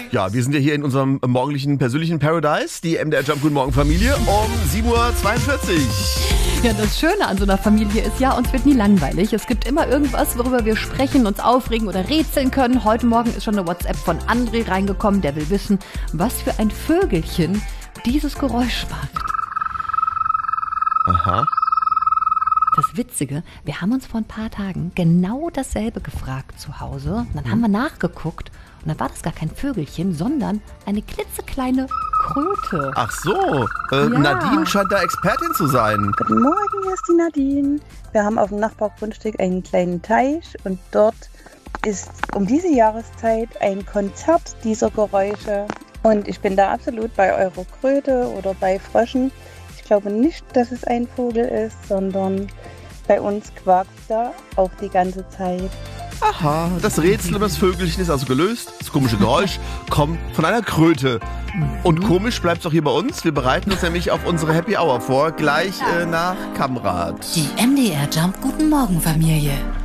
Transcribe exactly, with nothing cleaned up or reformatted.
Ja, wir sind ja hier in unserem morgendlichen persönlichen Paradise, die M D R Jump Guten Morgen Familie, um sieben Uhr zweiundvierzig. Ja, das Schöne an so einer Familie ist ja, uns wird nie langweilig. Es gibt immer irgendwas, worüber wir sprechen, uns aufregen oder rätseln können. Heute Morgen ist schon eine WhatsApp von André reingekommen, der will wissen, was für ein Vögelchen dieses Geräusch macht. Aha. Das Witzige, wir haben uns vor ein paar Tagen genau dasselbe gefragt zu Hause. Und dann haben wir nachgeguckt und dann war das gar kein Vögelchen, sondern eine klitzekleine Kröte. Ach so, äh, Ja. Nadine scheint da Expertin zu sein. Guten Morgen, hier ist die Nadine. Wir haben auf dem Nachbargrundstück einen kleinen Teich und dort ist um diese Jahreszeit ein Konzert dieser Geräusche. Und ich bin da absolut bei eurer Kröte oder bei Fröschen. Ich glaube nicht, dass es ein Vogel ist, sondern bei uns quakt da auch die ganze Zeit. Aha, das Rätsel um das Vögelchen ist also gelöst. Das komische Geräusch kommt von einer Kröte. Und komisch bleibt es auch hier bei uns. Wir bereiten uns nämlich auf unsere Happy Hour vor, gleich äh, nach Kamrat. Die M D R Jump Guten Morgen Familie.